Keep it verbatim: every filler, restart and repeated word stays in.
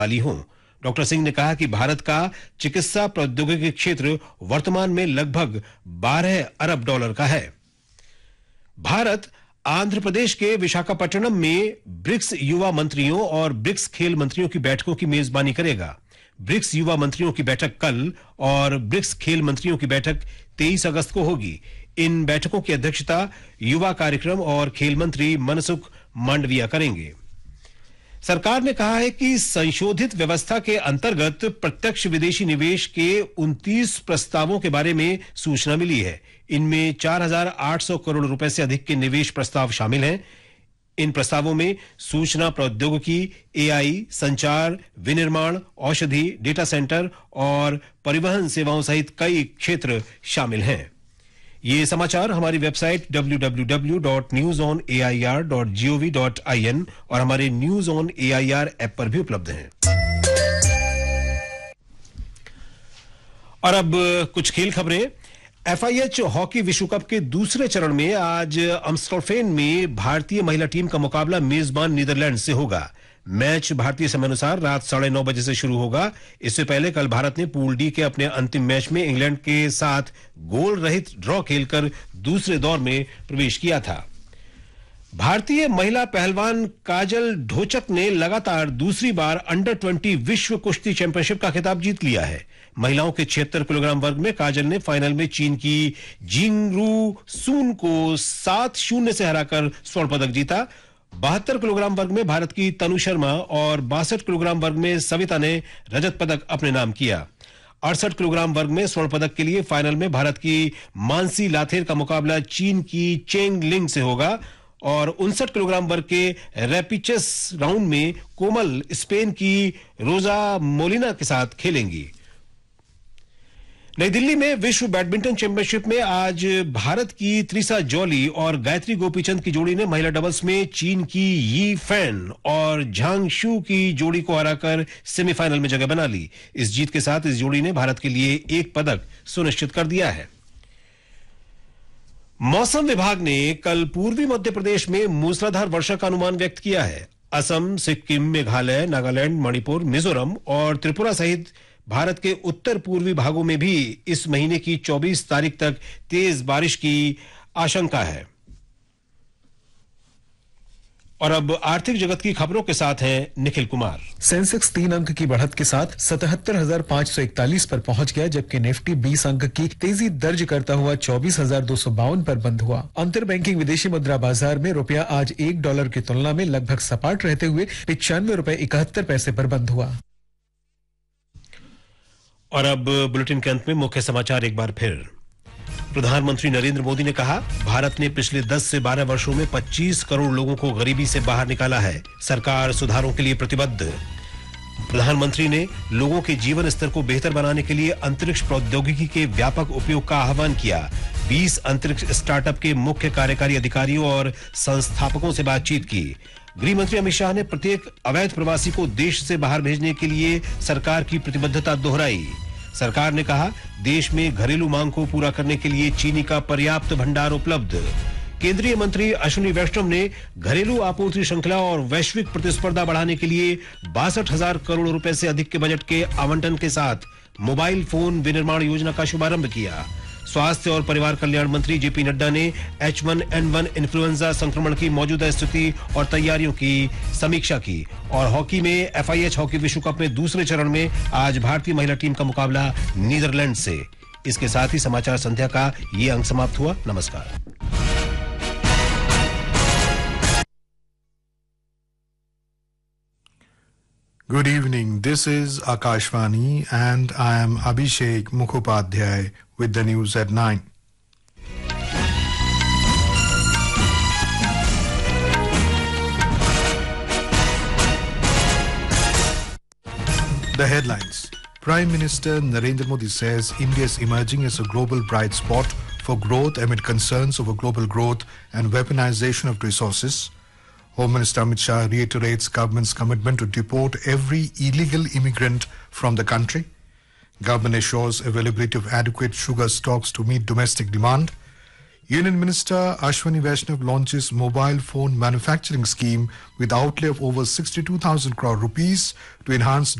वाली हों। डॉक्टर सिंह ने कहा कि भारत का चिकित्सा प्रौद्योगिकी क्षेत्र वर्तमान में लगभग बारह अरब डॉलर का है। भारत आंध्र प्रदेश के विशाखापट्टनम में ब्रिक्स युवा मंत्रियों और ब्रिक्स खेल मंत्रियों की बैठकों की मेजबानी करेगा। ब्रिक्स युवा मंत्रियों की बैठक कल और ब्रिक्स खेल मंत्रियों की बैठक तेईस अगस्त को होगी। इन बैठकों की अध्यक्षता युवा कार्यक्रम और खेल मंत्री मनसुख मांडविया करेंगे। सरकार ने कहा है कि संशोधित व्यवस्था के अंतर्गत प्रत्यक्ष विदेशी निवेश के उनतीस प्रस्तावों के बारे में सूचना मिली है। इनमें चार हजार आठ सौ करोड़ रुपए से अधिक के निवेश प्रस्ताव शामिल हैं। इन प्रस्तावों में सूचना प्रौद्योगिकी, एआई, संचार, विनिर्माण, औषधि, डेटा सेंटर और परिवहन सेवाओं सहित कई क्षेत्र शामिल हैं। ये समाचार हमारी website W W W dot news on A I R dot G O V dot I N और हमारे news on A I R app पर भी उपलब्ध हैं। और अब कुछ खेल खबरें। एफ आई एच हॉकी विश्व कप के दूसरे चरण में आज अम्स्टरडैम में भारतीय महिला टीम का मुकाबला मेजबान नीदरलैंड से होगा। मैच भारतीय समयानुसार रात साढ़े नौ बजे से शुरू होगा। इससे पहले कल भारत ने पूल डी के अपने अंतिम मैच में इंग्लैंड के साथ गोल रहित ड्रॉ खेलकर दूसरे दौर में प्रवेश किया था। भारतीय महिला पहलवान काजल ढोचक ने लगातार दूसरी बार अंडर ट्वेंटी विश्व कुश्ती चैंपियनशिप का खिताब जीत लिया है। महिलाओं के छिहत्तर किलोग्राम वर्ग में काजल ने फाइनल में चीन की जिंगरू सून को सात शून्य से हराकर स्वर्ण पदक जीता। बहत्तर किलोग्राम वर्ग में भारत की तनु शर्मा और बासठ किलोग्राम वर्ग में सविता ने रजत पदक अपने नाम किया। अड़सठ किलोग्राम वर्ग में स्वर्ण पदक के लिए फाइनल में भारत की मानसी लाथेर का मुकाबला चीन की चेंग लिंग से होगा और उनसठ किलोग्राम वर्ग के रैपिचेस राउंड में कोमल स्पेन की रोजा मोलिना के साथ खेलेंगी। नई दिल्ली में विश्व बैडमिंटन चैंपियनशिप में आज भारत की त्रिसा जॉली और गायत्री गोपीचंद की जोड़ी ने महिला डबल्स में चीन की यी फैन और झांग शू की जोड़ी को हराकर सेमीफाइनल में जगह बना ली। इस जीत के साथ इस जोड़ी ने भारत के लिए एक पदक सुनिश्चित कर दिया है। मौसम विभाग ने कल पूर्वी मध्य प्रदेश में मूसलाधार वर्षा का अनुमान व्यक्त किया है। असम, सिक्किम, मेघालय, नागालैंड, मणिपुर, मिजोरम और त्रिपुरा सहित भारत के उत्तर पूर्वी भागों में भी इस महीने की चौबीस तारीख तक तेज बारिश की आशंका है। और अब आर्थिक जगत की खबरों के साथ हैं निखिल कुमार। सेंसेक्स तीन अंक की बढ़त के साथ सतहत्तर हजार पांच सौ इकतालीस पर पहुंच गया, जबकि निफ्टी बीस अंक की तेजी दर्ज करता हुआ चौबीस हजार दो सौ बावन पर बंद हुआ। अंतर बैंकिंग विदेशी मुद्रा बाजार में रुपया आज एक डॉलर की तुलना में लगभग सपाट रहते हुए पिचानवे रुपए इकहत्तर पैसे पर बंद हुआ। और अब बुलेटिन के अंत में मुख्य समाचार एक बार फिर। प्रधानमंत्री नरेंद्र मोदी ने कहा, भारत ने पिछले दस से बारह वर्षों में पच्चीस करोड़ लोगों को गरीबी से बाहर निकाला है। सरकार सुधारों के लिए प्रतिबद्ध। प्रधानमंत्री ने लोगों के जीवन स्तर को बेहतर बनाने के लिए अंतरिक्ष प्रौद्योगिकी के व्यापक उपयोग का आह्वान किया। बीस अंतरिक्ष स्टार्टअप के मुख्य कार्यकारी अधिकारियों और संस्थापकों से बातचीत की। गृह मंत्री अमित शाह ने प्रत्येक अवैध प्रवासी को देश से बाहर भेजने के लिए सरकार की प्रतिबद्धता दोहराई। सरकार ने कहा, देश में घरेलू मांग को पूरा करने के लिए चीनी का पर्याप्त भंडार उपलब्ध। केंद्रीय मंत्री अश्विनी वैष्णव ने घरेलू आपूर्ति श्रृंखला और वैश्विक प्रतिस्पर्धा बढ़ाने के लिए बासठ हजार करोड़ रुपए से अधिक के बजट के आवंटन के साथ मोबाइल फोन विनिर्माण योजना का शुभारंभ किया। स्वास्थ्य और परिवार कल्याण मंत्री जेपी नड्डा ने H one N one influenza संक्रमण की मौजूदा स्थिति और तैयारियों की समीक्षा की। और हॉकी में एफ आई एच हॉकी विश्व कप में दूसरे चरण में आज भारतीय महिला टीम का मुकाबला नीदरलैंड से। इसके साथ ही समाचार संध्या का ये अंक समाप्त हुआ। नमस्कार। Good evening. This is Akashvani and I am Abhishek Mukhopadhyay with the news at nine. The headlines. Prime Minister Narendra Modi says India is emerging as a global bright spot for growth amid concerns over global growth and weaponization of resources. Home Minister Amit Shah reiterates government's commitment to deport every illegal immigrant from the country. Government assures availability of adequate sugar stocks to meet domestic demand. Union Minister Ashwani Vaishnav launches mobile phone manufacturing scheme with outlay of over sixty-two thousand crore rupees to enhance